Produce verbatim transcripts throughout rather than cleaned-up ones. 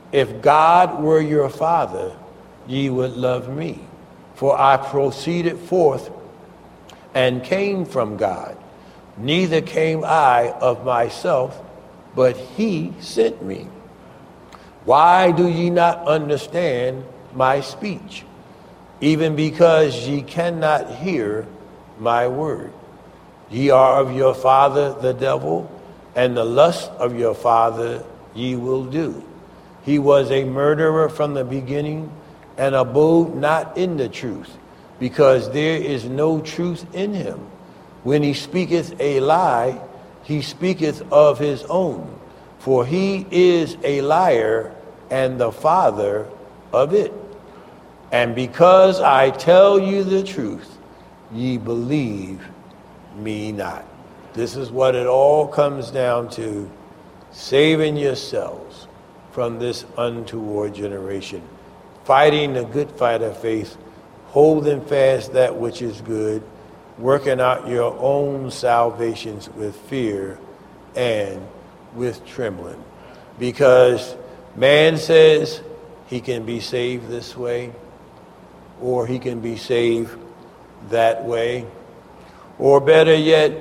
If God were your father, ye would love me, for I proceeded forth and came from God. Neither came I of myself, but he sent me. Why do ye not understand my speech? Even because ye cannot hear my word. Ye are of your father the devil, and the lust of your father ye will do. He was a murderer from the beginning, and abode not in the truth, because there is no truth in him. When he speaketh a lie, he speaketh of his own, for he is a liar and the father of it. And because I tell you the truth, ye believe me not. This is what it all comes down to, saving yourselves from this untoward generation, fighting the good fight of faith, holding fast that which is good, working out your own salvations with fear and with trembling. Because man says he can be saved this way, or he can be saved that way, or better yet,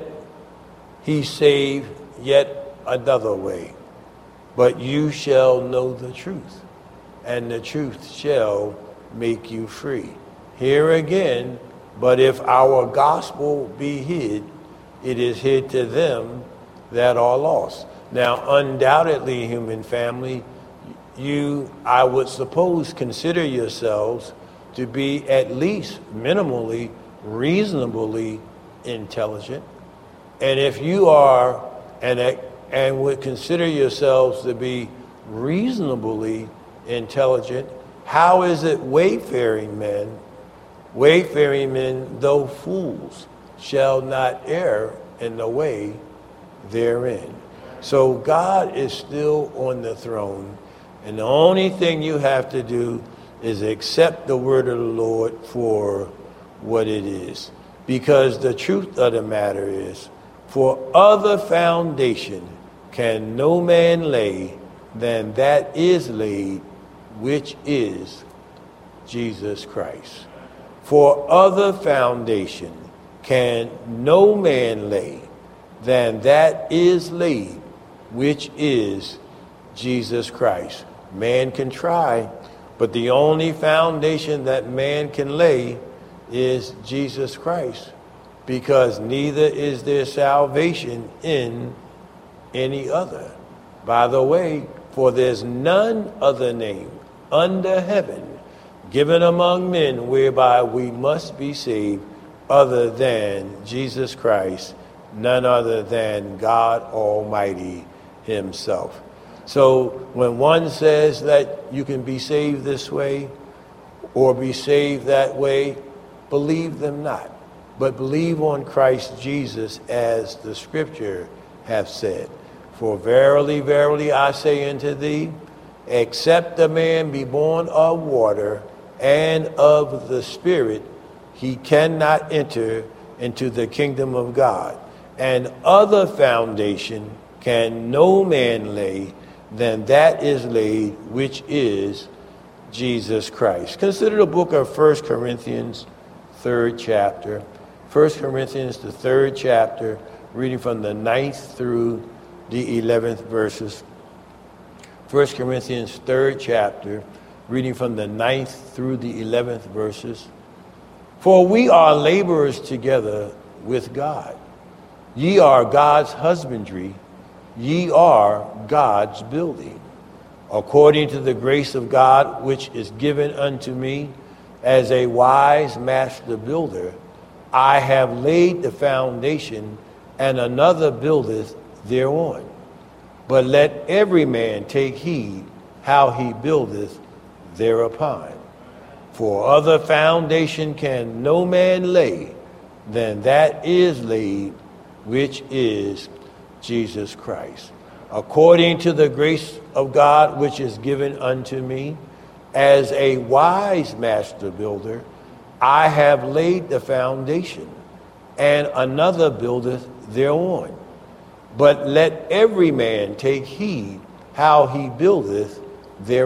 he's saved yet another way. But you shall know the truth, and the truth shall make you free. Here again, but if our gospel be hid, it is hid to them that are lost. Now, undoubtedly, human family, you, I would suppose, consider yourselves to be at least minimally, reasonably intelligent. And if you are, and, and would consider yourselves to be reasonably intelligent, how is it wayfaring men, wayfaring men, though fools, shall not err in the way therein? So God is still on the throne, and the only thing you have to do is accept the word of the Lord for what it is. Because the truth of the matter is, for other foundation can no man lay than that is laid, which is Jesus Christ. For other foundation can no man lay than that is laid, which is Jesus Christ. Man can try, but the only foundation that man can lay is Jesus Christ, because neither is there salvation in any other. By the way, for there's none other name under heaven given among men whereby we must be saved other than Jesus Christ, none other than God Almighty himself. So when one says that you can be saved this way or be saved that way, believe them not, but believe on Christ Jesus, as the scripture hath said. For verily, verily, I say unto thee, except a man be born of water and of the Spirit, he cannot enter into the kingdom of God. And other foundation can no man lay than that is laid, which is Jesus Christ. Consider the book of First Corinthians, third chapter. First Corinthians, the third chapter, reading from the ninth through the eleventh verses. First Corinthians, third chapter, reading from the ninth through the eleventh verses. For we are laborers together with God. Ye are God's husbandry, ye are God's building. According to the grace of God which is given unto me, as a wise master builder, I have laid the foundation, and another buildeth thereon. But let every man take heed how he buildeth thereupon. For other foundation can no man lay than that is laid, which is Jesus Christ. According to the grace of God which is given unto me, as a wise master builder, I have laid the foundation, and another buildeth thereon. But let every man take heed how he buildeth thereon.